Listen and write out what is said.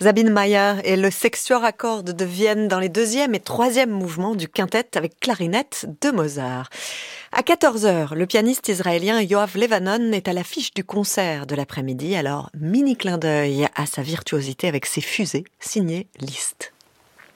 Sabine Meyer et le Sextuor à cordes de Vienne dans les deuxième et troisième mouvements du quintet avec clarinette de Mozart. À 14 heures, le pianiste israélien Yoav Levanon est à l'affiche du concert de l'après-midi, alors mini clin d'œil à sa virtuosité avec ses fusées signées Liszt.